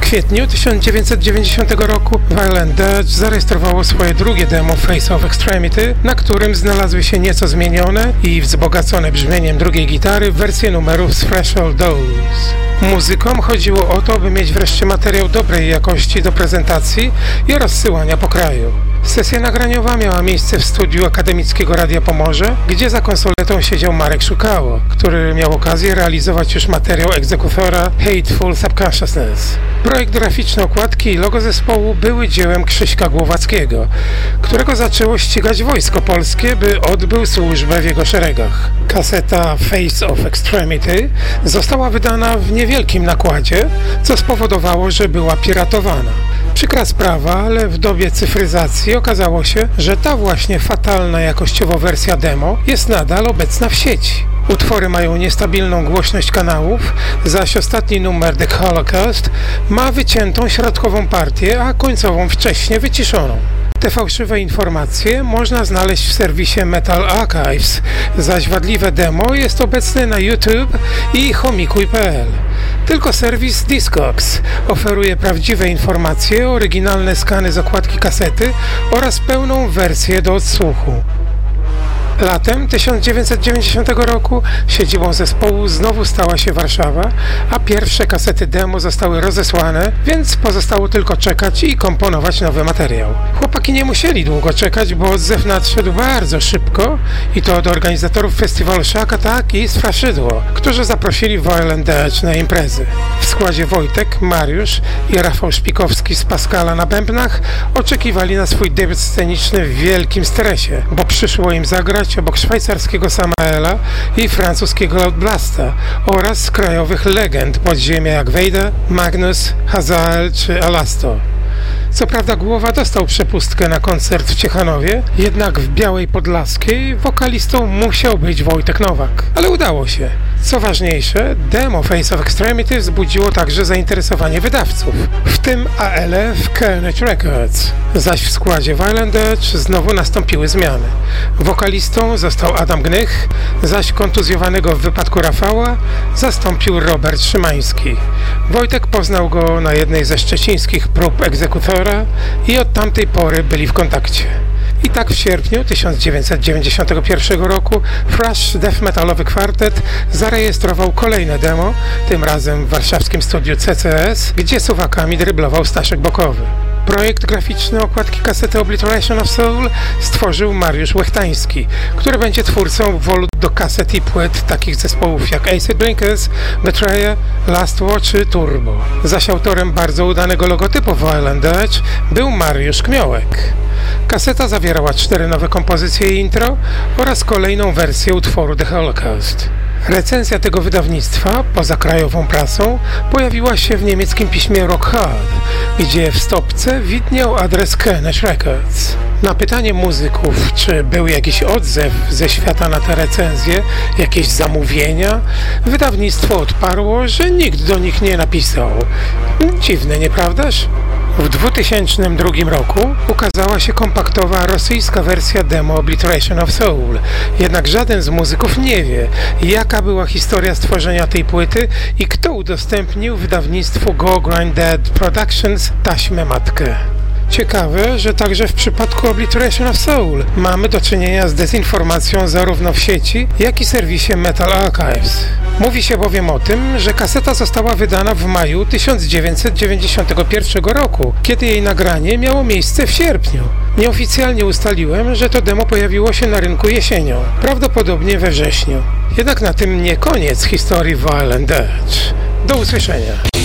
kwietniu 1990 roku Violent Urge zarejestrowało swoje drugie demo Face of Extremity, na którym znalazły się nieco zmienione i wzbogacone brzmieniem drugiej gitary wersje numerów z Threshold Dose. Muzykom chodziło o to, by mieć wreszcie materiał dobrej jakości do prezentacji i rozsyłania po kraju. Sesja nagraniowa miała miejsce w studiu Akademickiego Radia Pomorze, gdzie za konsoletą siedział Marek Szukało, który miał okazję realizować już materiał egzekutora Hateful Subconsciousness. Projekt graficzny okładki i logo zespołu były dziełem Krzyśka Głowackiego, którego zaczęło ścigać Wojsko Polskie, by odbył służbę w jego szeregach. Kaseta Face of Extremity została wydana w niewielkim nakładzie, co spowodowało, że była piratowana. Przykra sprawa, ale w dobie cyfryzacji okazało się, że ta właśnie fatalna jakościowo wersja demo jest nadal obecna w sieci. Utwory mają niestabilną głośność kanałów, zaś ostatni numer The Holocaust ma wyciętą środkową partię, a końcową wcześnie wyciszoną. Te fałszywe informacje można znaleźć w serwisie Metal Archives, zaś wadliwe demo jest obecne na YouTube i homikuj.pl. Tylko serwis Discogs oferuje prawdziwe informacje, oryginalne skany z okładki kasety oraz pełną wersję do odsłuchu. Latem 1990 roku siedzibą zespołu znowu stała się Warszawa, a pierwsze kasety demo zostały rozesłane, więc pozostało tylko czekać i komponować nowy materiał. Chłopaki nie musieli długo czekać, bo odzew nadszedł bardzo szybko i to od organizatorów festiwalu Szaka Tak i Straszydło, którzy zaprosili Violent Urge na imprezy. W składzie Wojtek, Mariusz i Rafał Szpikowski z Pascala na bębnach oczekiwali na swój debiut sceniczny w wielkim stresie, bo przyszło im zagrać obok szwajcarskiego Samaela i francuskiego Loud Blasta oraz krajowych legend podziemia jak Vader, Magnus, Hazael czy Alasto. Co prawda Głowa dostał przepustkę na koncert w Ciechanowie, jednak w Białej Podlaskiej wokalistą musiał być Wojtek Nowak. Ale udało się. Co ważniejsze, demo Face of Extremity wzbudziło także zainteresowanie wydawców, w tym ALF Carnage Records. Zaś w składzie Violent Urge znowu nastąpiły zmiany. Wokalistą został Adam Gnych, zaś kontuzjowanego w wypadku Rafała zastąpił Robert Szymański. Wojtek poznał go na jednej ze szczecińskich prób egzekutora i od tamtej pory byli w kontakcie. I tak w sierpniu 1991 roku thrash death metalowy kwartet zarejestrował kolejne demo, tym razem w warszawskim studiu CCS, gdzie suwakami dryblował Staszek Bokowy. Projekt graficzny okładki kasety Obliteration of Soul stworzył Mariusz Łechtański, który będzie twórcą wolut do kaset i płyt takich zespołów jak Acid Blinkers, Betrayer, Last Watch czy Turbo. Zaś autorem bardzo udanego logotypu Violent Urge był Mariusz Kmiołek. Kaseta zawierała 4 nowe kompozycje i intro oraz kolejną wersję utworu The Holocaust. Recenzja tego wydawnictwa, poza krajową prasą, pojawiła się w niemieckim piśmie Rock Hard, gdzie w stopce widniał adres Carnage Records. Na pytanie muzyków, czy był jakiś odzew ze świata na te recenzje, jakieś zamówienia, wydawnictwo odparło, że nikt do nich nie napisał. Dziwne, nieprawdaż? W 2002 roku ukazała się kompaktowa rosyjska wersja demo Obliteration of Soul, jednak żaden z muzyków nie wie, jaka była historia stworzenia tej płyty i kto udostępnił wydawnictwu Go Grind Dead Productions taśmę matkę. Ciekawe, że także w przypadku Obliteration of Soul mamy do czynienia z dezinformacją zarówno w sieci, jak i serwisie Metal Archives. Mówi się bowiem o tym, że kaseta została wydana w maju 1991 roku, kiedy jej nagranie miało miejsce w sierpniu. Nieoficjalnie ustaliłem, że to demo pojawiło się na rynku jesienią, prawdopodobnie we wrześniu. Jednak na tym nie koniec historii Violent Urge. Do usłyszenia.